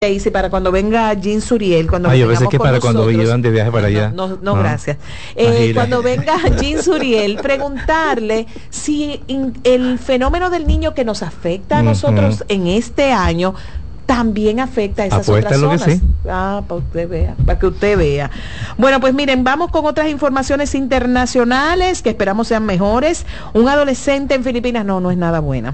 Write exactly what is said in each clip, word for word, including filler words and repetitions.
Daisy, para cuando venga Jean Suriel, cuando ah, yo pensé que para nosotros, cuando iban de viaje para allá. No, no, no, no gracias. Eh, cuando venga Jean Suriel, preguntarle si in, el fenómeno del niño que nos afecta a nosotros uh-huh. en este año también afecta a esas Apuesta otras zonas. Que sí. Ah, para usted vea, para que usted vea. Bueno, pues miren, vamos con otras informaciones internacionales que esperamos sean mejores. Un adolescente en Filipinas, no, no es nada buena.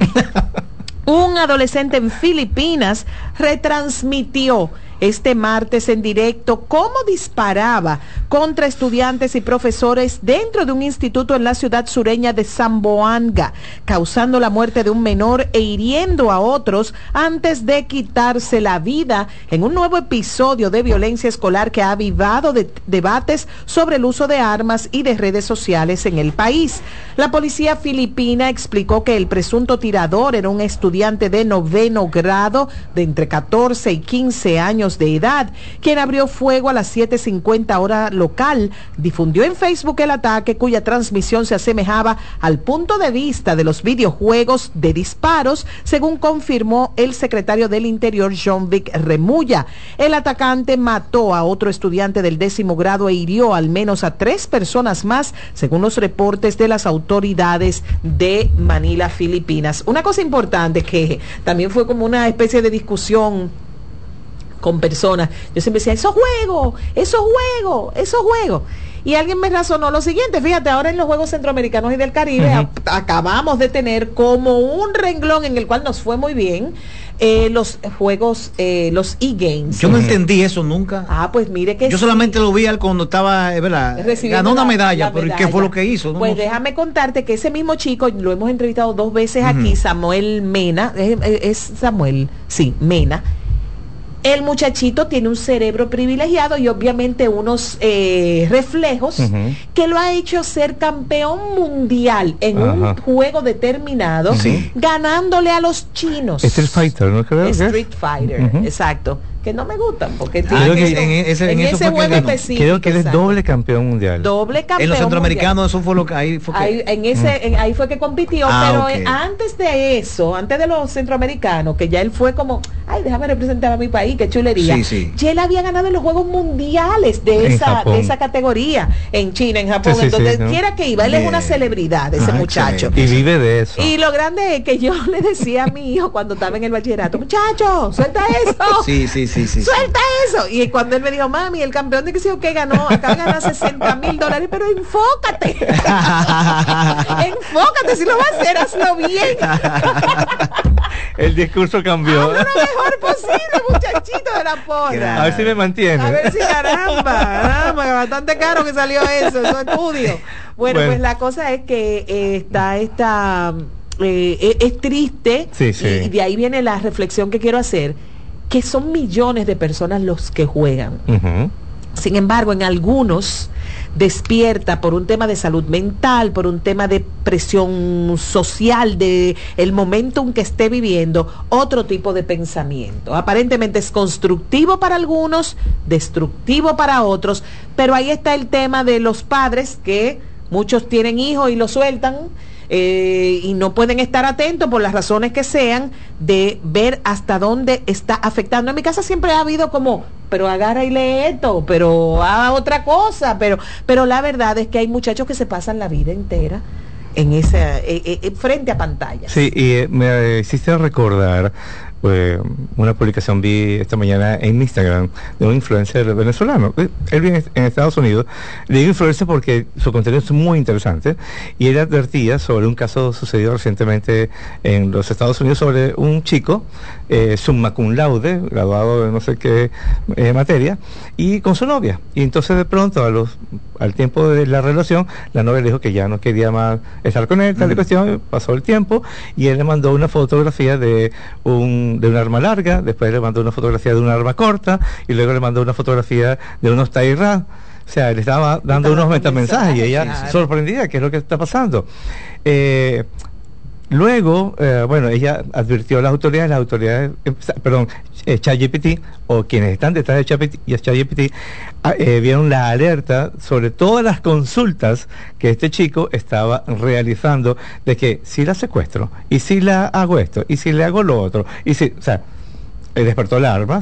Un adolescente en Filipinas retransmitió este martes en directo cómo disparaba contra estudiantes y profesores dentro de un instituto en la ciudad sureña de Zamboanga, causando la muerte de un menor e hiriendo a otros antes de quitarse la vida en un nuevo episodio de violencia escolar que ha avivado de debates sobre el uso de armas y de redes sociales en el país. La policía filipina explicó que el presunto tirador era un estudiante de noveno grado de entre catorce y quince años de edad, quien abrió fuego a las siete cincuenta hora local, difundió en Facebook el ataque, cuya transmisión se asemejaba al punto de vista de los videojuegos de disparos, según confirmó el secretario del Interior, John-Vic Remulla. El atacante mató a otro estudiante del décimo grado e hirió al menos a tres personas más, según los reportes de las autoridades de Manila, Filipinas. Una cosa importante que también fue como una especie de discusión con personas, yo siempre decía, eso juego, eso juego, eso juego. Y alguien me razonó lo siguiente, fíjate, ahora en los Juegos Centroamericanos y del Caribe uh-huh. a, acabamos de tener como un renglón en el cual nos fue muy bien eh, los juegos, eh, los e-games. Yo no uh-huh. entendí eso nunca. Ah, pues mire que yo sí. solamente lo vi cuando estaba, es verdad, ganó una medalla, la, la medalla, pero ¿qué fue lo que hizo? No, pues no déjame contarte que ese mismo chico, lo hemos entrevistado dos veces uh-huh. aquí, Samuel Mena, es, es Samuel, sí, Mena. El muchachito tiene un cerebro privilegiado y obviamente unos eh, reflejos uh-huh. que lo ha hecho ser campeón mundial en uh-huh. un juego determinado, uh-huh. ganándole a los chinos. Street Fighter, ¿no creo? Street Fighter, uh-huh. exacto. Que no me gustan porque creo que eso, en ese, en en ese juego específico. Creo que él es doble campeón mundial. Doble campeón. En los centroamericanos eso fue lo que ahí fue que ahí, en ese, uh-huh. en, ahí fue que compitió, ah, pero okay. antes de eso, antes de los centroamericanos, que ya él fue como, ay, déjame representar a mi país, qué chulería. Sí, sí. Ya él había ganado en los Juegos Mundiales de esa de esa categoría en China, en Japón, sí, sí, entonces sí, ¿no? quiera que iba, él Bien. es una celebridad ese ah, muchacho. Excelente. Y vive de eso. Y lo grande es que yo le decía a mi hijo cuando estaba en el bachillerato, muchacho, suelta eso. Sí, sí, sí, sí. Suelta sí. eso. Y cuando él me dijo, mami, el campeón de que sé yo que ganó, acá gana sesenta mil dólares, pero enfócate. Enfócate, si lo vas a hacer, hazlo bien. El discurso cambió. Hazlo lo mejor posible, muchachito de la porra. A ver si me mantiene. A ver si caramba, caramba, bastante caro que salió eso, esos estudios. Bueno, bueno, pues la cosa es que eh, está esta, eh, es triste, sí, sí. y de ahí viene la reflexión que quiero hacer, que son millones de personas los que juegan. Uh-huh. Sin embargo, en algunos despierta por un tema de salud mental, por un tema de presión social, de el momentum que esté viviendo, otro tipo de pensamiento. Aparentemente es constructivo para algunos, destructivo para otros, pero ahí está el tema de los padres, que muchos tienen hijos y lo sueltan, Eh, y no pueden estar atentos por las razones que sean, de ver hasta dónde está afectando. En mi casa siempre ha habido como, pero agarra y lee esto, pero haga otra cosa, pero pero la verdad es que hay muchachos que se pasan la vida entera en esa eh, eh, frente a pantallas. Sí, y eh, me hiciste recordar eh, una publicación vi esta mañana en Instagram de un influencer venezolano. Él vive en Estados Unidos. Le digo influencer porque su contenido es muy interesante, y él advertía sobre un caso sucedido recientemente en los Estados Unidos sobre un chico eh, summa cum laude, graduado de no sé qué eh, materia, y con su novia. Y entonces de pronto a los al tiempo de la relación, la novia le dijo que ya no quería más estar con él, tal y cuestión, pasó el tiempo, y él le mandó una fotografía de un de un arma larga, después le mandó una fotografía de un arma corta, y luego le mandó una fotografía de unos Tyrant. O sea, le estaba dando unos metamensajes, y ella claro. sorprendida, ¿qué es lo que está pasando? Eh, Luego, eh, bueno, ella advirtió a las autoridades, las autoridades, eh, perdón, eh, ChatGPT, o quienes están detrás de ChatGPT, eh, vieron la alerta sobre todas las consultas que este chico estaba realizando, de que si la secuestro, y si la hago esto, y si le hago lo otro, y si, o sea, eh, despertó alarmas.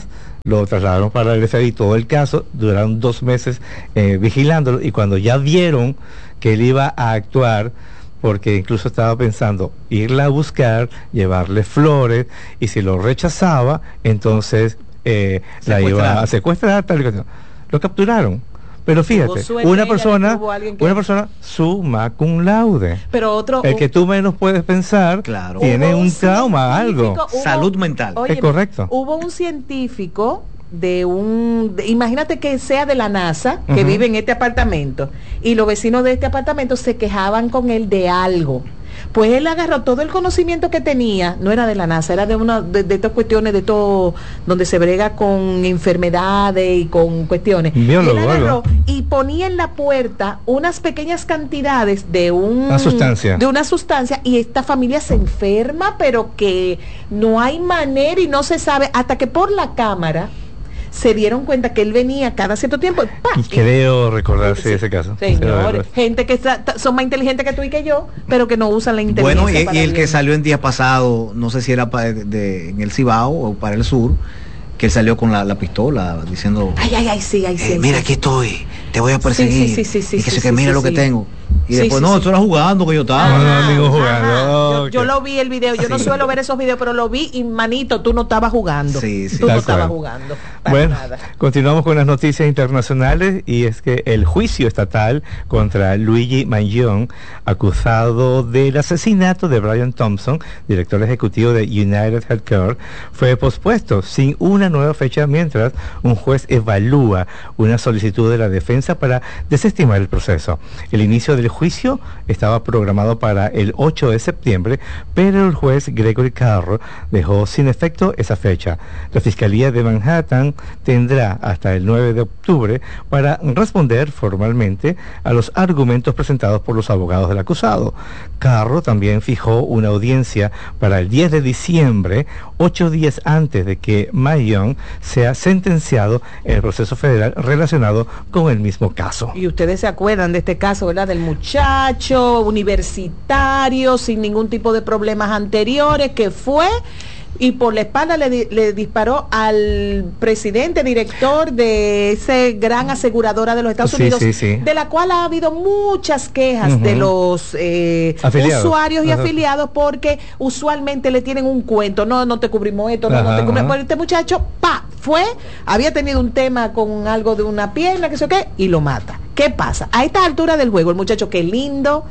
lo trasladaron para el F B I, todo el caso, duraron dos meses eh, vigilándolo, y cuando ya vieron que él iba a actuar, porque incluso estaba pensando irla a buscar, llevarle flores, y si lo rechazaba, entonces eh, la iba a secuestrar, tal y cual. Lo capturaron. Pero fíjate, una persona, que... una persona summa cum laude. Pero otro, el que tú menos puedes pensar, claro, tiene un trauma, algo. Hubo, salud mental. Oye, es correcto. Hubo un científico de un, de, imagínate que sea de la NASA, que uh-huh. vive en este apartamento, y los vecinos de este apartamento se quejaban con él de algo. Pues él agarró todo el conocimiento que tenía, no era de la NASA, era de una de, de estas cuestiones, de todo, donde se brega con enfermedades y con cuestiones. Biólogo, y él agarró y ponía en la puerta unas pequeñas cantidades de un, una sustancia. de una sustancia, y esta familia se enferma, pero que no hay manera y no se sabe, hasta que por la cámara se dieron cuenta que él venía cada cierto tiempo. Y creo recordarse sí, ese caso. Señor, gente que está, son más inteligentes que tú y que yo, pero que no usan la inteligencia. Bueno, y, para y el bien. que salió en día pasado, no sé si era para de, de, en el Cibao o para el sur, que él salió con la, la pistola diciendo, ay, ay, ay, sí, ay, eh, sí. mira, sí. aquí estoy, te voy a perseguir. Sí, sí, sí, sí, y que sí, se sí, que mira sí, lo sí. que tengo. Y sí, después, sí, no, sí. esto era jugando que yo estaba. No, no, amigo, jugando. Yo, Okay. yo lo vi el video, yo sí. no suelo ver esos videos, pero lo vi y manito, tú no estabas jugando. Sí, sí. Tú Tal no estabas cual. jugando. Bueno, nada. Continuamos con las noticias internacionales, y es que el juicio estatal contra Luigi Mangione, acusado del asesinato de Brian Thompson, director ejecutivo de United Healthcare, fue pospuesto sin una nueva fecha mientras un juez evalúa una solicitud de la defensa para desestimar el proceso. El inicio del juicio estaba programado para el ocho de septiembre, pero el juez Gregory Carro dejó sin efecto esa fecha. La Fiscalía de Manhattan tendrá hasta el nueve de octubre para responder formalmente a los argumentos presentados por los abogados del acusado. Carro también fijó una audiencia para el diez de diciembre, ocho días antes de que Mangione sea sentenciado en el proceso federal relacionado con el mismo caso. Y ustedes se acuerdan de este caso, ¿verdad? Del muchacho universitario sin ningún tipo de problemas anteriores, que fue y por la espalda le, le disparó al presidente, director de ese gran aseguradora de los Estados sí, Unidos, sí, sí. de la cual ha habido muchas quejas uh-huh. de los eh, usuarios y uh-huh. afiliados, porque usualmente le tienen un cuento, no, no te cubrimos esto, no, uh-huh. no te cubrimos, pero este muchacho, pa, fue, había tenido un tema con algo de una pierna, que sé qué, y lo mata. ¿Qué pasa? A esta altura del juego, el muchacho que lindo,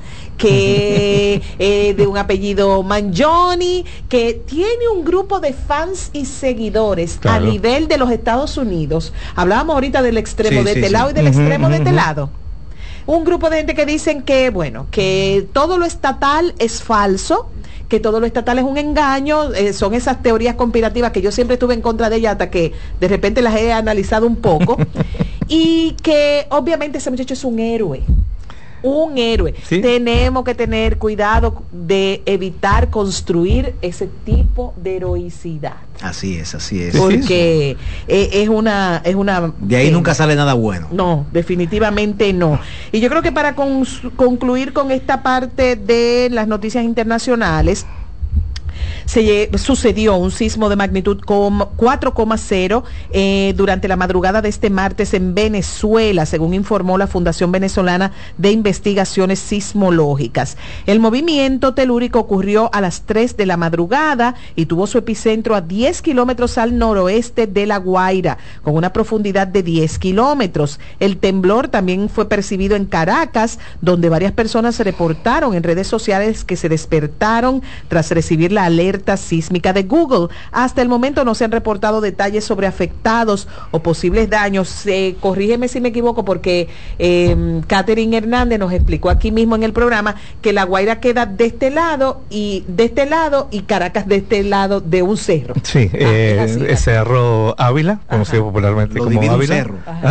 que eh, de un apellido Mangione, que tiene un grupo de fans y seguidores claro. a nivel de los Estados Unidos. Hablábamos ahorita del extremo sí, de sí, este sí. lado y del uh-huh, extremo uh-huh. de este lado. Un grupo de gente que dicen que, bueno, que todo lo estatal es falso, que todo lo estatal es un engaño, eh, son esas teorías conspirativas que yo siempre estuve en contra de ellas hasta que de repente las he analizado un poco, y que obviamente ese muchacho es un héroe, un héroe. ¿Sí? Tenemos que tener cuidado de evitar construir ese tipo de heroicidad. Así es, así es. Porque eh, es una es una de ahí eh, nunca sale nada bueno. No, definitivamente no. Y yo creo que para con, concluir con esta parte de las noticias internacionales, se sucedió un sismo de magnitud cuatro coma cero eh, durante la madrugada de este martes en Venezuela, según informó la Fundación Venezolana de Investigaciones Sismológicas. El movimiento telúrico ocurrió a las tres de la madrugada y tuvo su epicentro a diez kilómetros al noroeste de La Guaira, con una profundidad de diez kilómetros. El temblor también fue percibido en Caracas, donde varias personas se reportaron en redes sociales que se despertaron tras recibir la alerta sísmica de Google. Hasta el momento no se han reportado detalles sobre afectados o posibles daños. Eh, corrígeme si me equivoco, porque eh, Catherine Hernández nos explicó aquí mismo en el programa que La Guaira queda de este lado y de este lado y Caracas de este lado de un cerro. Sí, ah, eh, es así, el Cerro Ávila, conocido Ajá. popularmente Lo como Ávila. Cerro. ¿Ah?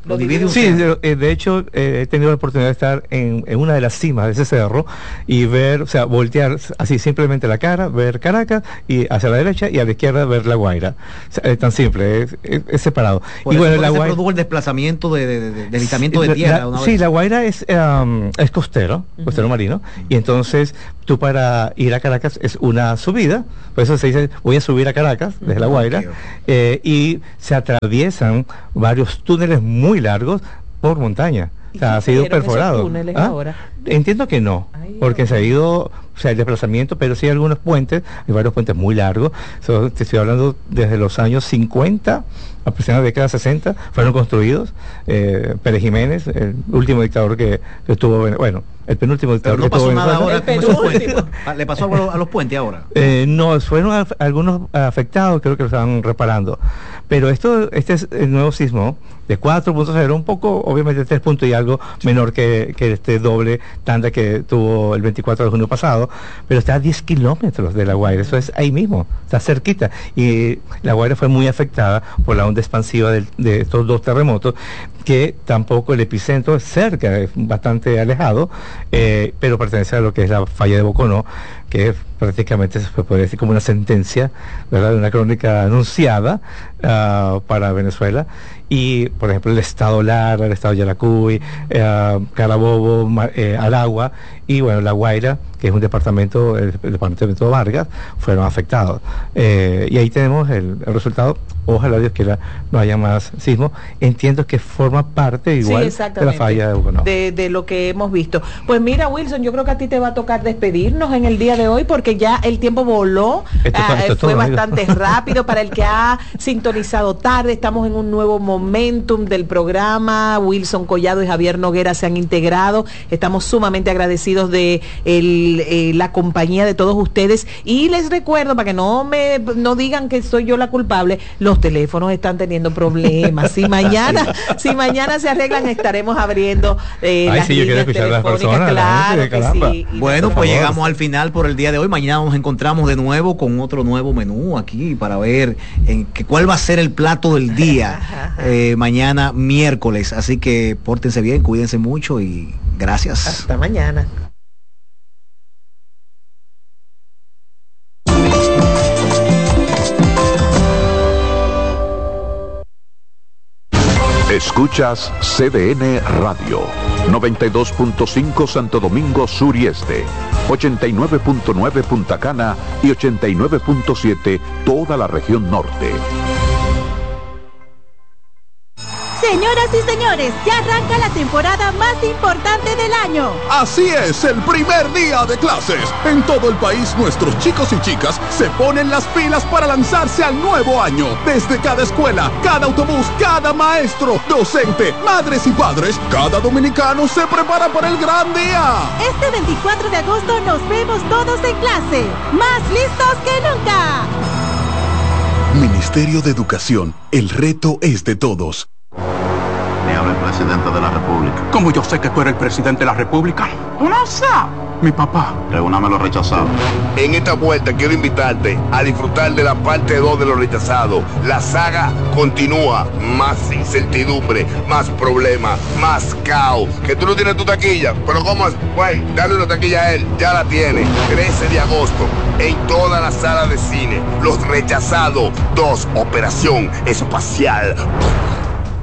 Lo divide un Sí, cerro. de, de hecho eh, he tenido la oportunidad de estar en, en una de las cimas de ese cerro y ver, o sea, voltear así simplemente la cara, ver Caracas y hacia la derecha y a la izquierda ver La Guaira. O sea, es tan simple, es, es, es separado. Por y eso bueno, fue La que se Guaira, produjo el desplazamiento de, de, de- de deslizamiento de la- tierra. una sí, vez. La Guaira es, um, es costero, costero marino, y entonces tú para ir a Caracas es una subida, por eso se dice voy a subir a Caracas desde La Guaira, Ok, ok. eh, y se atraviesan varios túneles muy largos por montaña. ¿Y O sea, qué ha sido hicieron esos perforado. túneles ¿Ah? ahora? Entiendo que no, Ay, porque Dios se ha mío. ido, o sea, el desplazamiento, pero sí hay algunos puentes, hay varios puentes muy largos. So, te estoy hablando desde los años cincuenta, a partir de la década sesenta, fueron construidos. Eh, Pérez Jiménez, el último dictador que, que estuvo, bueno, el penúltimo Pero dictador no que pasó estuvo nada Venezuela. ahora El con esos puentes. penúltimo. Ah, ¿Le pasó algo a los, a los puentes ahora? Eh, no, fueron a- algunos afectados, creo que lo estaban reparando. Pero esto, este es el nuevo sismo de cuatro punto cero, un poco, obviamente tres puntos y algo menor que, que este doble tanda que tuvo el veinticuatro de junio pasado, pero está a diez kilómetros de La Guaira, eso es ahí mismo, está cerquita. Y La Guaira fue muy afectada por la onda expansiva del- de estos dos terremotos, que tampoco el epicentro es cerca, es bastante alejado, eh, pero pertenece a lo que es la falla de Boconó, que es prácticamente se puede decir como una sentencia, ¿verdad?, de una crónica anunciada ah, para Venezuela. Y por ejemplo el estado Lara, el estado Yaracuy, eh, Carabobo, Ma- eh, Aragua y bueno, La Guaira, que es un departamento, el, el departamento de Vargas, fueron afectados. Eh, y ahí tenemos el, el resultado. Ojalá Dios quiera no haya más sismos. Entiendo que forma parte igual de la exactamente, falla de Boconó. de, de lo que hemos visto. Pues mira, Wilson, yo creo que a ti te va a tocar despedirnos en el día de hoy porque ya el tiempo voló. Esto- Ah, esto es fue todo, amigo. bastante rápido para el que ha sintonizado tarde. Estamos en un nuevo momentum del programa. Wilson Collado y Javier Noguera se han integrado. Estamos sumamente agradecidos de el, eh, la compañía de todos ustedes. Y les recuerdo, para que no me no digan que soy yo la culpable, los teléfonos están teniendo problemas. Si mañana, si mañana se arreglan, estaremos abriendo eh, Ay, las sí, yo quiero líneas escuchar a las telefónicas, personas, la claro gente, que caramba. sí. Y Bueno, nosotros- pues favor. llegamos al final por el día de hoy. Mañana nos encontramos de nuevo con otro nuevo menú aquí para ver en que, cuál va a ser el plato del día eh, mañana miércoles. Así que pórtense bien, cuídense mucho y gracias. Hasta mañana. Escuchas C D N Radio, noventa y dos punto cinco Santo Domingo Sur y Este, ochenta y nueve punto nueve Punta Cana y ochenta y nueve punto siete toda la región norte. Señoras y señores, ya arranca la temporada más importante del año. Así es, el primer día de clases. En todo el país, nuestros chicos y chicas se ponen las pilas para lanzarse al nuevo año. Desde cada escuela, cada autobús, cada maestro, docente, madres y padres, cada dominicano se prepara para el gran día. Este veinticuatro de agosto nos vemos todos en clase, más listos que nunca. Ministerio de Educación, el reto es de todos. Le habla el presidente de la República. ¿Cómo yo sé que tú eres el presidente de la República? Tú no sabes. Mi papá. Pregúntame los rechazados. En esta vuelta quiero invitarte a disfrutar de la parte dos de Los Rechazados. La saga continúa. Más incertidumbre, más problemas, más caos. Que tú no tienes tu taquilla. Pero ¿cómo es? Güey, dale una taquilla a él. Ya la tiene. trece de agosto. En toda la sala de cine. Los Rechazados dos. Operación Espacial.